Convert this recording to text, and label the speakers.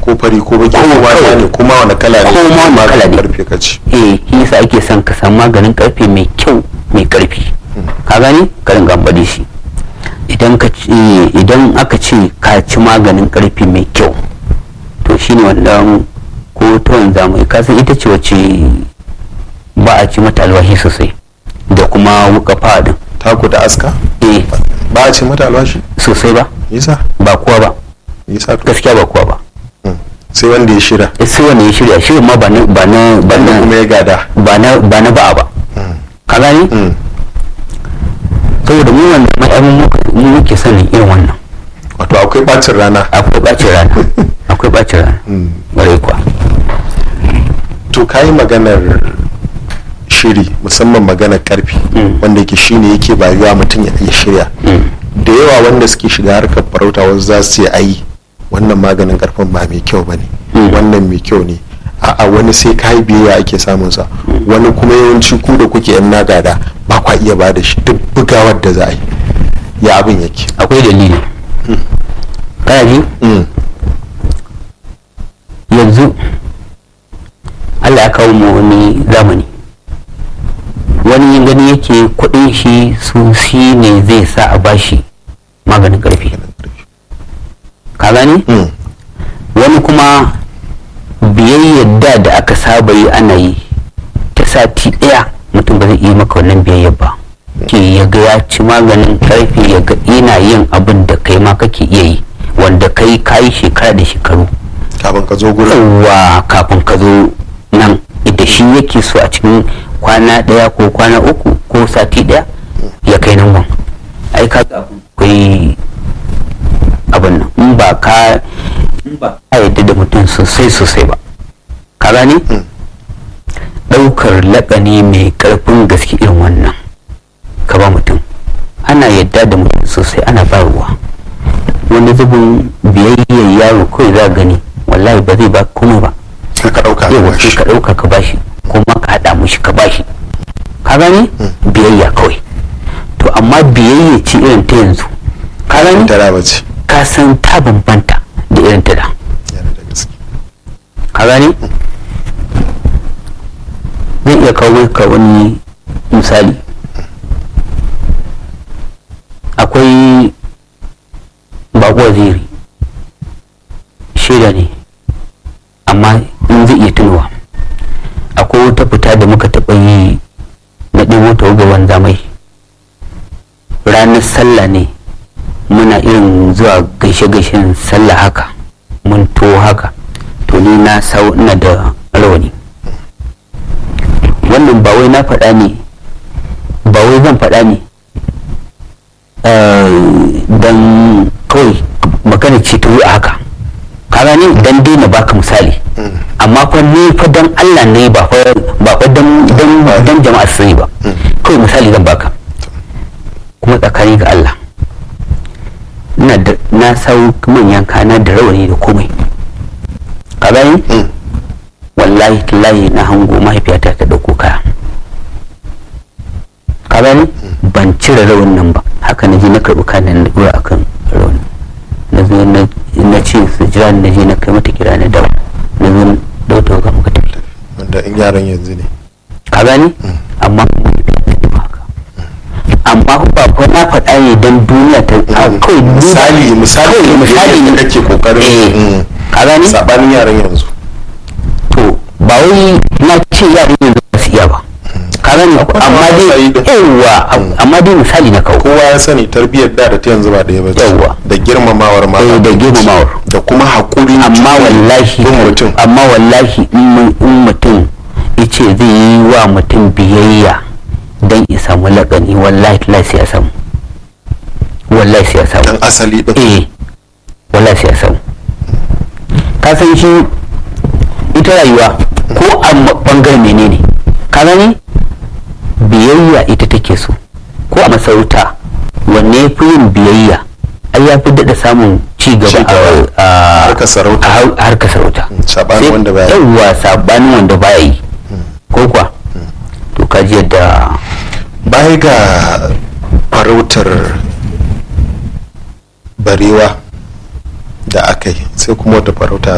Speaker 1: ko fari ko baki ko wani ne kuma wani kala ne
Speaker 2: ko ma wani kala ne
Speaker 1: karfe kace
Speaker 2: yasa ake son ka samu maganin karfe mai kyau mai karfi ka gani ka ringa amfani shi idan aka ce ka ci maganin karfe mai kyau to shine wannan ko tuwon zamani kasan ita ce wacce ba a ci mata alwashi sosai da kuma wuka fadin
Speaker 1: taku da aska ba a ci mata alwashi
Speaker 2: sosai ba
Speaker 1: yasa
Speaker 2: ba kuwa ba
Speaker 1: yasa
Speaker 2: gaskiya ba kuwa ba
Speaker 1: sai wanda ya shirya
Speaker 2: shirin ma ba na
Speaker 1: kuma ya gada
Speaker 2: ba na ba'a ba ka gani saboda mu wannan ma'amun mu muke sanin irin wannan
Speaker 1: wato akwai bacin rana
Speaker 2: bare kuwa
Speaker 1: to kayi maganar shiri musamman maganar karfi wanda yake shine yake bayuwa mutum ya iya shirya da yawa wanda suke shiga harkar farauta wasu za su yi ayi wannan maganin karfin ba mai kyau bane wannan mai kyau ne a wani sai kayi biyayya ake samun sa wani kuma yawanci ku da kuke yan nagada ba kwa iya bada shi duk bugawar da za a yi ya abin yake
Speaker 2: akwai dalili kana ji yanzu Allah ya kawo mu wani zamani wani gani yake kudin shi su shi ne zai sa a bashi maganin karfi ka gani wani kuma biyayyar da aka saba yi ana yi ta sati daya mutum ba zai iya maka wannan biyayyar ba ke ya ga ya ci maganin karfi ya ga ina yin abin da kai ma kake iya yi wanda kai kayi shekara da shekaru
Speaker 1: kafin ka zo gurin
Speaker 2: kafin ka zo nan da shi yake so a cikin kwana daya ko kwana uku ko sati daya ya kai nan wan ai ka akwai abin nan in ba ka yadda da mutum sosai ba ka gani daukar lakani mai karfin gaske irin wannan ka ba mutum ana yadda da mutum sosai ana bayarwa wani zubin biyayyar yaro kawai za gani wallahi ba zai ba komai ba
Speaker 1: sai ka dauka
Speaker 2: sai ka dauka ka bashi kuma ka hada mushi ka bashi ka gani biyayya kawai to amma biyayya ce irin ta yanzu ka gani ka san ta bambanta da irin ta da ka gani zai iya kawo ka wani misali akwai bako waziri shaida ne amma in zai iya tunowa akwai wata fita da muka taɓa yi na ɗebo ta gaban zamai ranar sallah ne muna irin zuwa gaishe-gaishen sallah haka mun to haka to ni na sau ina da rawani wannan ba wai na faɗa ne ba wai zan faɗa ne don kawai magana ce ta a haka ka gani dan dai na baka misali amma fa ni fa dan Allah ne ba fa dan jama'a su sani ba kawai misali zan baka kuma tsakani ga Allah na sau manyan kana da rawani da komai ka gani wallahi tallahi na hango mahaifiyata ta dauko kaya ka gani ban cire rawan nan ba haka na je na karɓi kayan na dora akan rawan na zo na ce su jira na je na kai mata kira na dawo na zo dauta ga muka tafi
Speaker 1: wanda in yaran yanzu ne
Speaker 2: ka gani amma ba ko na faɗa ne don duniya ta kawai
Speaker 1: misali ne kake kokarin
Speaker 2: ka gani
Speaker 1: sabanin yaran yanzu
Speaker 2: to ba wai na ce yaran yanzu ba su iya ba ka gani amma dai yawa amma dai misali na kawo
Speaker 1: kowa ya sani tarbiyyar da ta yanzu ba da yaba
Speaker 2: yawa
Speaker 1: da girmamawar ma da kuma hakuri
Speaker 2: amma wallahi in mutum yace zai yi wa mutum biyayya dan ya samu lakani wallahi sai ya samu
Speaker 1: dan asali din
Speaker 2: wallahi sai ya samu ka san shi ita rayuwa ko a bangaren menene ka gani biyayya ita take so ko a masarauta wanne fi yin biyayya ai ya fi daɗa samun ci gaba a harkar sarauta
Speaker 1: sabanin wanda baya
Speaker 2: yi sabanin wanda baya yi ko kuwa to kaji yadda
Speaker 1: baya ga farautar barewa da aka yi sai kuma wata farauta